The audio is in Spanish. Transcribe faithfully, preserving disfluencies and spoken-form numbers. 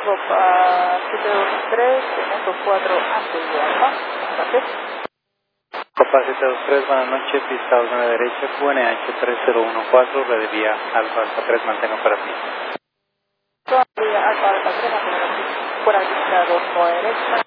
Copa siete dos tres, punto cuatro antes de alfa. Gracias. Copa siete dos tres, buenas noches, pista dos nueve derecha, Q N H tres cero uno cuatro, red vía alfa alfa tres, mantengo para ti. Todavía alfa alfa tres, mantengo para ti. Fuera pista dos nueve derecha,